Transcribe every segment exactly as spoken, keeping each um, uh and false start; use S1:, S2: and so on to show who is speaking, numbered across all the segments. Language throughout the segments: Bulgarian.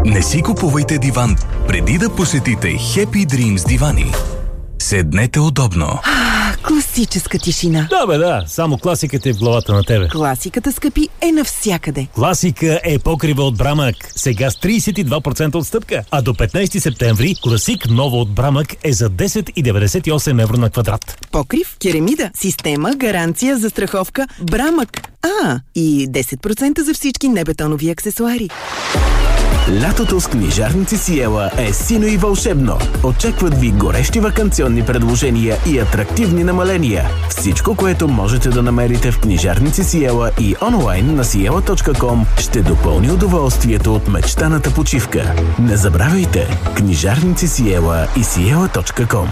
S1: Не си купувайте диван преди да посетите Happy Dreams дивани. Седнете удобно.
S2: Класическа тишина.
S3: Да, бе, да. Само класиката е в главата на тебе.
S2: Класиката, скъпи, е навсякъде.
S3: Класика е покрива от Брамък. Сега с трийсет и два процента отстъпка. А до петнайсети септември класик ново от Брамък е за десет и деветдесет и осем евро на квадрат.
S2: Покрив, керамида, система, гаранция, застраховка, Брамък. А, и десет процента за всички небетонови аксесуари.
S4: Лятото с книжарници Сиела е сино и вълшебно. Очакват ви горещи ваканционни предложения и атрактивни намаления. Всичко, което можете да намерите в книжарници Сиела и онлайн на сиела точка ком, ще допълни удоволствието от мечтаната почивка. Не забравяйте, книжарници Сиела и сиела точка ком.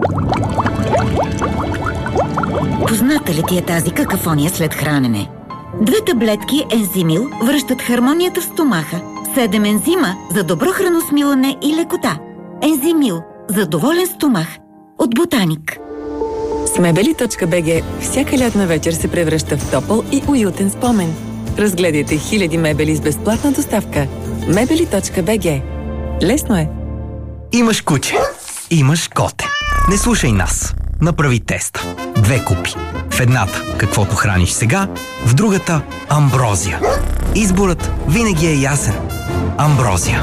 S5: Позната ли ти е тази какафония след хранене? Две таблетки Ензимил връщат хармонията в стомаха. Седем ензима за добро храносмилане и лекота. Ензимил за доволен стомах. От Ботаник.
S6: С мебели точка би джи всяка лятна вечер се превръща в топъл и уютен спомен. Разгледайте хиляди мебели с безплатна доставка. мебели точка би джи. Лесно е.
S7: Имаш куче. Имаш коте. Не слушай нас. Направи теста. Две купи. В едната каквото храниш сега, в другата амброзия. Изборът винаги е ясен. Амброзия.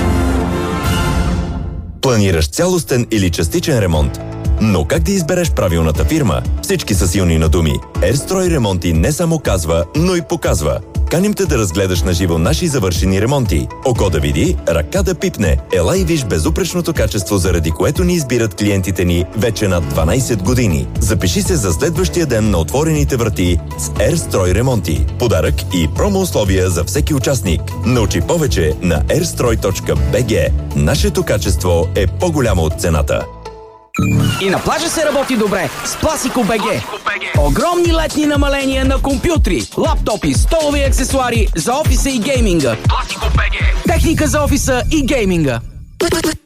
S8: Планираш цялостен или частичен ремонт? Но как да избереш правилната фирма? Всички са силни на думи. Ерстрой ремонти не само казва, но и показва. Каним те да разгледаш на живо наши завършени ремонти. Око да види, ръка да пипне. Ела и виж безупречното качество, заради което ни избират клиентите ни вече над дванайсет години. Запиши се за следващия ден на отворените врати с Ерстрой ремонти. Подарък и промо условия за всеки участник. Научи повече на ерстрой точка би джи. Нашето качество е по-голямо от цената.
S9: И на плажа се работи добре с Пласико точка би джи. Огромни летни намаления на компютри, лаптопи, столови аксесуари за офиса и гейминга. Пласико точка би джи. Техника за офиса и гейминга.